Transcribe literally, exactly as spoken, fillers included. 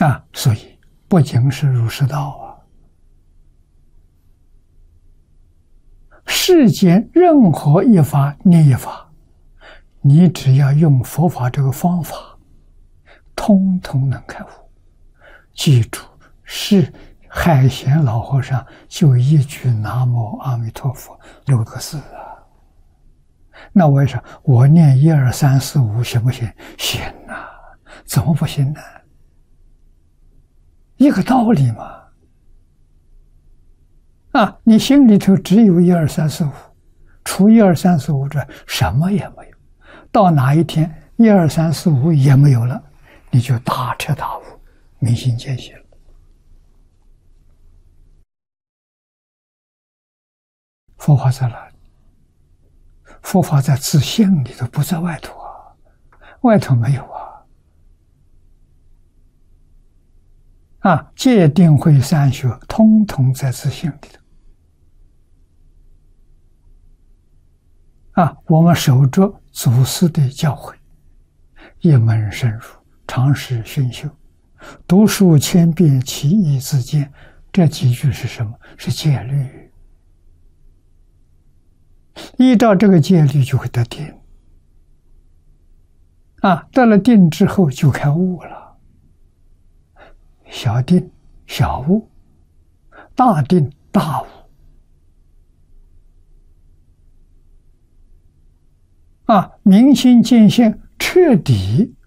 啊，所以不仅是儒释道啊，世间任何一法念一法，你只要用佛法这个方法，通通能开悟。记住，是海贤老和尚就一句南无阿弥陀佛六个字啊。那我说我念一二三四五行不行？行啊，怎么不行呢？一个道理嘛。啊，你心里头只有一二三四五，除一二三四五之外，什么也没有。到哪一天一二三四五也没有了，你就大彻大悟，明心见性了。佛法在哪里？佛法在自性里头，不在外头啊，外头没有啊。啊，戒定慧三学，通通在自性里头。啊，我们守着祖师的教诲，一门深入，常识熏修，读书千遍，其义自见。这几句是什么？是戒律。依照这个戒律就会得定。啊，得了定之后就开悟了。小定小悟，大定大悟。啊，明心见性，彻底